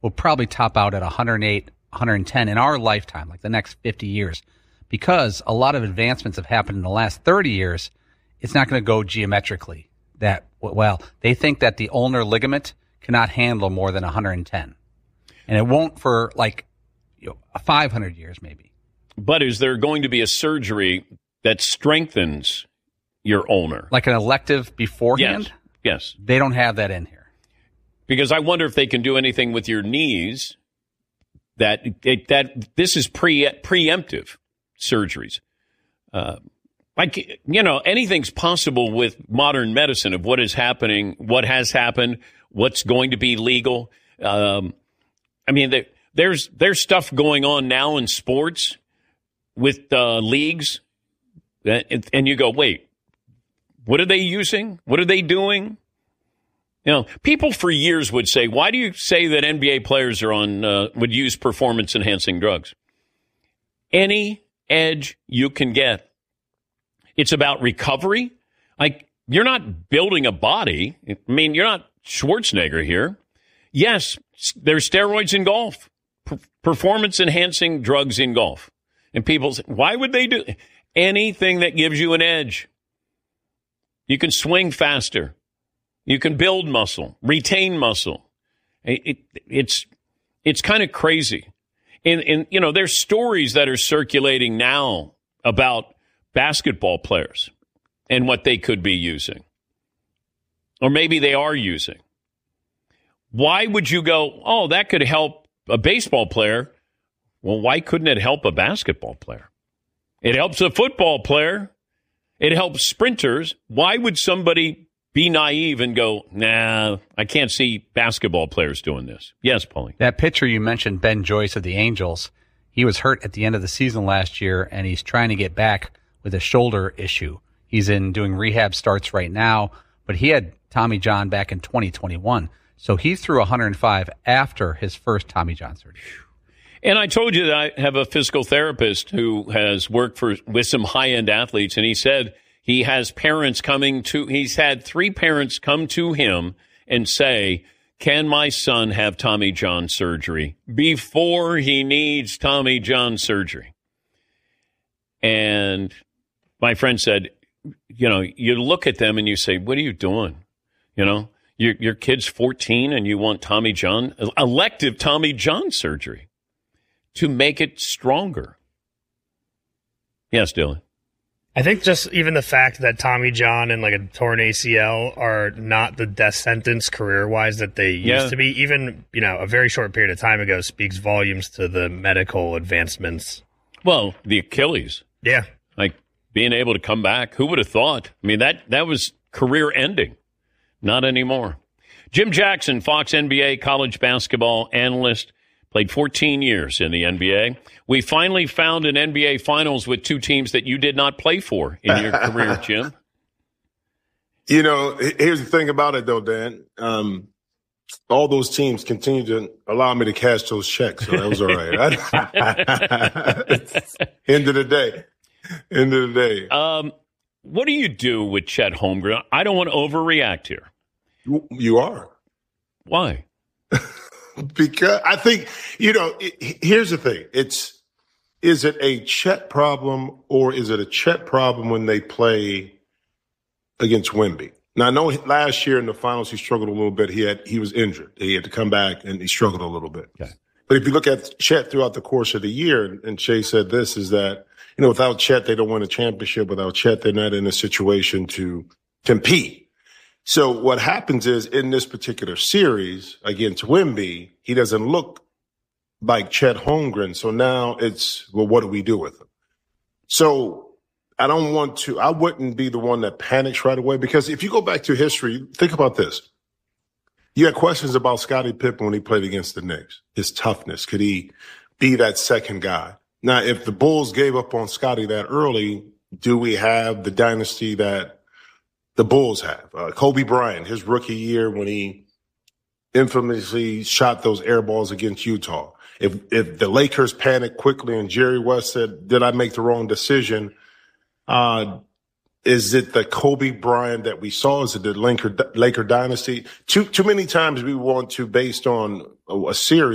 will probably top out at 108, 110 in our lifetime, like the next 50 years. Because a lot of advancements have happened in the last 30 years, it's not going to go geometrically that well. They think that the ulnar ligament cannot handle more than 110. And it won't for 500 years maybe. But is there going to be a surgery that strengthens your ulnar? Like an elective beforehand? Yes. They don't have that in here. Because I wonder if they can do anything with your knees that this is preemptive surgeries. Anything's possible with modern medicine of what is happening, what has happened, what's going to be legal. There's stuff going on now in sports with leagues, and you go, wait, what are they using? What are they doing? People for years would say, why do you say that NBA players are would use performance-enhancing drugs? Any edge you can get. It's about recovery. You're not building a body. You're not Schwarzenegger here. Yes, there's steroids in golf, performance-enhancing drugs in golf. And people say, why would they do anything that gives you an edge? You can swing faster. You can build muscle, retain muscle. It's kind of crazy. And there's stories that are circulating now about basketball players and what they could be using. Or maybe they are using. Why would you go, oh, that could help a baseball player? Well, why couldn't it help a basketball player? It helps a football player. It helps sprinters. Why would somebody be naive and go, nah, I can't see basketball players doing this? Yes, Paulie. That pitcher you mentioned, Ben Joyce of the Angels, he was hurt at the end of the season last year, and he's trying to get back with a shoulder issue. He's doing rehab starts right now, but he had Tommy John back in 2021. So he threw 105 after his first Tommy John surgery. And I told you that I have a physical therapist who has worked with some high-end athletes, and he said he has he's had 3 parents come to him and say, can my son have Tommy John surgery before he needs Tommy John surgery? And my friend said, you look at them and you say, what are you doing? Your kid's 14 and you want elective Tommy John surgery to make it stronger. Yes, Dylan. I think just even the fact that Tommy John and a torn ACL are not the death sentence career-wise that they used to be, even, a very short period of time ago, speaks volumes to the medical advancements. Well, the Achilles. Yeah. Being able to come back. Who would have thought? That was career-ending. Not anymore. Jim Jackson, Fox NBA college basketball analyst, played 14 years in the NBA. We finally found an NBA Finals with 2 teams that you did not play for in your career, Jim. Here's the thing about it, though, Dan. All those teams continue to allow me to cash those checks, so that was all right. End of the day. What do you do with Chet Holmgren? I don't want to overreact here. You are. Why? Because I think, here's the thing. Is it a Chet problem or is it a Chet problem when they play against Wemby? Now, I know last year in the finals he struggled a little bit. He was injured. He had to come back and he struggled a little bit. Okay. But if you look at Chet throughout the course of the year, and Shea said this, is that, without Chet, they don't win a championship. Without Chet, they're not in a situation to compete. So what happens is in this particular series against Wemby, he doesn't look like Chet Holmgren. So now it's, well, what do we do with him? So I wouldn't be the one that panics right away, because if you go back to history, think about this. You had questions about Scottie Pippen when he played against the Knicks, his toughness. Could he be that second guy? Now, if the Bulls gave up on Scottie that early, do we have the dynasty that the Bulls have? Kobe Bryant, his rookie year when he infamously shot those air balls against Utah. If the Lakers panicked quickly and Jerry West said, did I make the wrong decision? Is it the Kobe Bryant that we saw? Is it the Laker dynasty? Too many times we want to, based on a series,